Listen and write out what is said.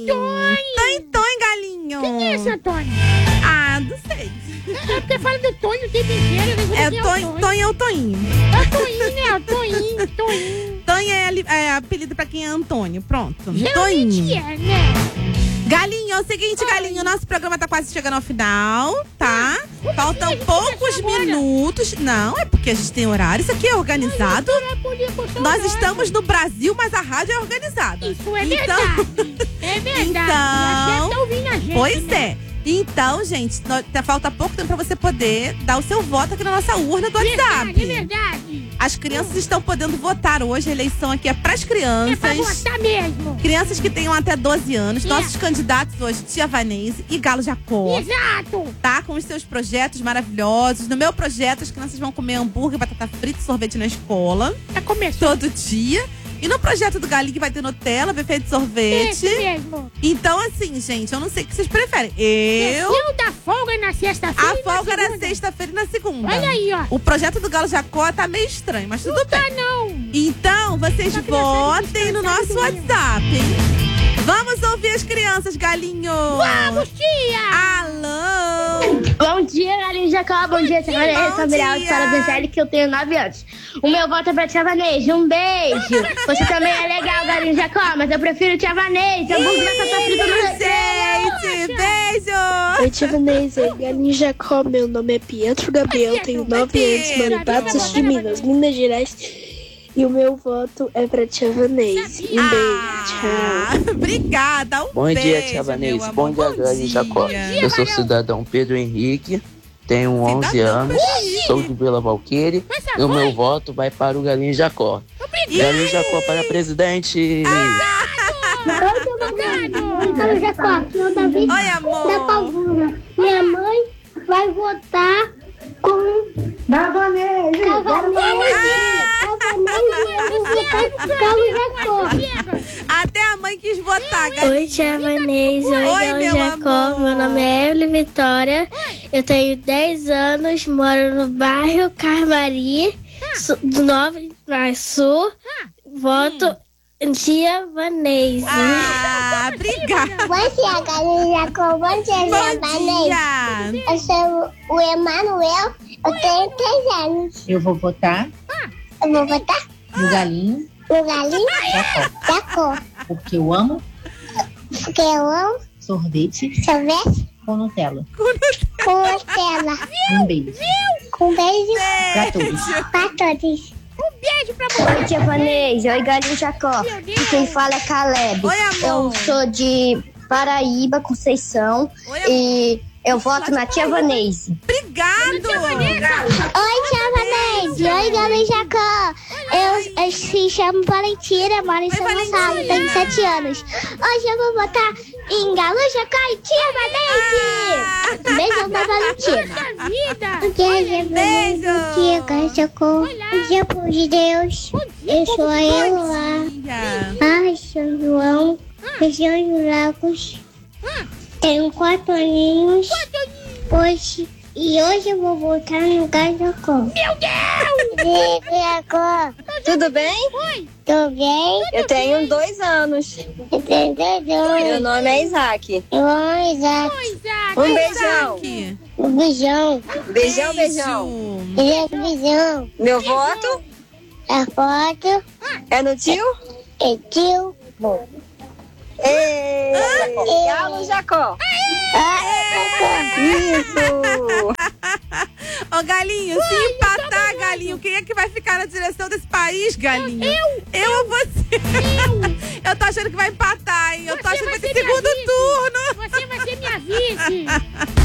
Tonho, galinho. Quem é esse Antônio? Ah, não sei. É porque fala do Tonho o tempo inteiro. Tonho é o Toinho. É o Toinho, né? O Toinho. Tonho é apelido pra quem é Antônio. Pronto. Geralmente Toinho. é, né? Galinho, é o seguinte, Galinho, nosso programa tá quase chegando ao final, tá? Faltam poucos minutos. Não, é porque a gente tem horário, isso aqui é organizado. Nós estamos no Brasil, mas a rádio é organizada. Isso é verdade. É verdade. Então, tá ouvindo a gente, pois né? é. Então, gente, falta pouco tempo pra você poder dar o seu voto aqui na nossa urna do WhatsApp. É verdade. As crianças estão podendo votar hoje. A eleição aqui é pras crianças. É pra votar mesmo. Crianças que tenham até 12 anos. Nossos candidatos hoje, Tia Vanese e Galo Jacó. Exato. Tá? Com os seus projetos maravilhosos. No meu projeto, as crianças vão comer hambúrguer, batata frita e sorvete na escola. Tá começando. Todo dia. E no projeto do Galinho vai ter Nutella, buffet de sorvete. Isso mesmo. Então, assim, gente, eu não sei o que vocês preferem. Eu da folga na sexta-feira. A folga era na sexta-feira e na segunda. Olha aí, ó. O projeto do Galo Jacó tá meio estranho, mas tudo bem. Tá não. Então, vocês votem no nosso WhatsApp, hein? Vamos ouvir as crianças, Galinho. Vamos, tia. Alô. Bom dia, Galinho Jacó. Bom dia, Tia Vanessa. Obrigado para dizer que eu tenho 9 anos. O meu voto é pra Tia Vanessa. Um beijo. Você também é legal, Galinho Jacó, mas eu prefiro Tia Vanessa. Eu vou batata frita no gente, beijo. Oi, Tia Vanessa. Galinho Jacó. Meu nome é Pietro Gabriel. Tenho 9 anos. Moro em Patos de Minas, Minas Gerais. E o meu voto é pra Tia Vanessa. Um beijo, tchau. Obrigada, Bom beijo, dia, Tia Vanessa. Bom dia, Galinho Jacó. Eu sou cidadão Pedro Henrique, tenho 11 anos, sou de Vila Valqueire e o meu voto vai para o Galinho Jacó. Galinho Jacó para presidente. Galinho Jacó, aqui é o Davi Oi, amor. da Pavuna. Minha mãe vai votar com da Vanessa. Até a mãe quis votar, Galinho. Oi, Tia Vanessa. Oi, meu Jacó. amor. Meu nome é Evelyn Vitória. Eu tenho 10 anos, moro no bairro Carmari, do 9 mais Sul. Voto Tia Vanessa. Obrigada. Bom dia, Galinho Jacó. Bom dia, Tia Vanessa. Dia. Eu sou o Emanuel. Eu tenho 3 anos. Eu vou votar Eu vou votar no Galinho no Galinho Jacó. porque eu amo Porque eu amo sorvete sorvete com Nutella. com Nutella. Um beijo Com beijo pra todos. pra todos. Um beijo pra você. Oi, Tia Vanessa. Oi, Galinho Jacó. Deus. Quem fala é Caleb. Oi, amor. Eu sou de Paraíba, Conceição. Oi, amor. E eu voto na Tia Vanessa. Obrigado. Oi, Tia Vanessa. Oi, Galinho Jacó. Eu se chamo Valentina, moro em São Gonçalo, tenho 7 anos. Hoje eu vou votar em Galo Jacó e Tia Vanessa. Beijo da Valentina. Puxa vida. Bom dia, Beijo. dia, Galo Jacó. Bom dia, povo de Deus. Eu sou a Eloá. Ai, São João, região de Lagos. Tenho 4 aninhos. Hoje eu vou votar no Galo Jacó. Meu Deus. Jacó. Tudo bem? Oi. Tudo bem? Eu tenho 2 anos. Eu tenho 2 anos. Meu nome é Isaac. Eu amo Isaac. Oi, Isaac. Um beijão. Aqui. Um beijão. Beijão, beijão. Beijão. Meu voto A foto é no tio? é tio. Ei, Galo Jacó. Isso. Ô, Galinho, se empatar, Galinho, quem é que vai ficar na direção desse país, Galinho? Eu ou você? Eu tô achando que vai empatar, hein? Eu tô achando que vai ter segundo turno. Você vai ser minha vice.